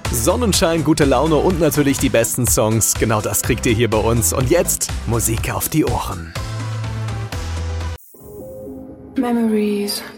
Sonnenschein, gute Laune und natürlich die besten Songs. Genau das kriegt ihr hier bei uns. Und jetzt Musik auf die Ohren. Memories.